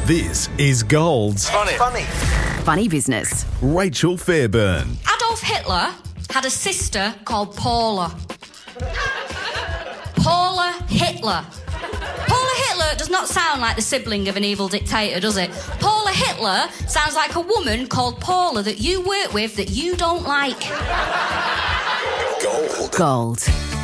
This is Gold's Funny business. Rachel Fairburn. Adolf Hitler had a sister called Paula. Paula Hitler. Paula Hitler does not sound like the sibling of an evil dictator, does it? Paula Hitler sounds like a woman called Paula that you work with that you don't like. Gold.